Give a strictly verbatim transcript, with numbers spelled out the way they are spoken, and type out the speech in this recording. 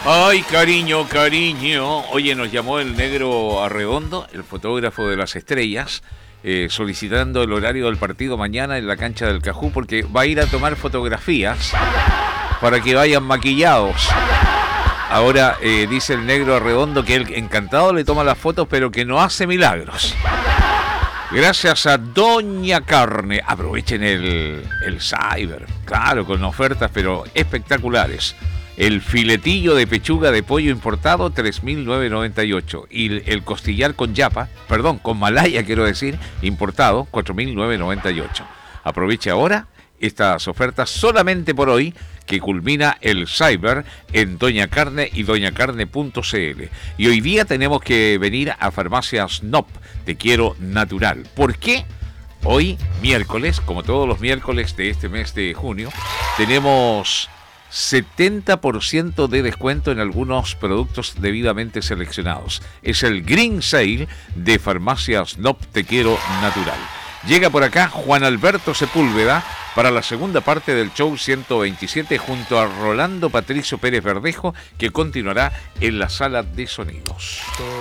Ay, cariño, cariño. Oye, nos llamó el negro Arredondo, el fotógrafo de las estrellas, eh, solicitando el horario del partido mañana en la cancha del Cajú, porque va a ir a tomar fotografías para que vayan maquillados. Ahora eh, dice el negro Arredondo que él encantado le toma las fotos, pero que no hace milagros. Gracias a Doña Carne. Aprovechen el, el Cyber, claro, con ofertas pero espectaculares. El filetillo de pechuga de pollo importado, tres mil novecientos noventa y ocho. Y el, el costillar con yapa, perdón, con malaya quiero decir, importado, cuatro mil novecientos noventa y ocho. Aproveche ahora estas ofertas solamente por hoy, que culmina el Cyber en Doña Carne y doña carne punto c l. Y hoy día tenemos que venir a Farmacias N O P, Te Quiero Natural. ¿Por qué? Hoy, miércoles, como todos los miércoles de este mes de junio, tenemos setenta por ciento de descuento en algunos productos debidamente seleccionados. Es el Green Sale de Farmacias N O P Te Quiero Natural. Llega por acá Juan Alberto Sepúlveda para la segunda parte del show ciento veintisiete junto a Rolando Patricio Pérez Verdejo, que continuará en la sala de sonidos.